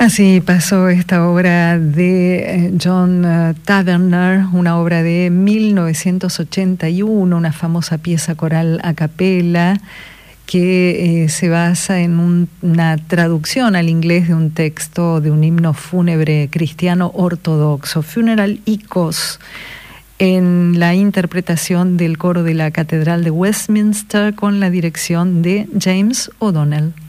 Así pasó esta obra de John Tavener, una obra de 1981, una famosa pieza coral a capella que se basa en una traducción al inglés de un texto de un himno fúnebre cristiano ortodoxo, Funeral Icos, en la interpretación del coro de la Catedral de Westminster con la dirección de James O'Donnell.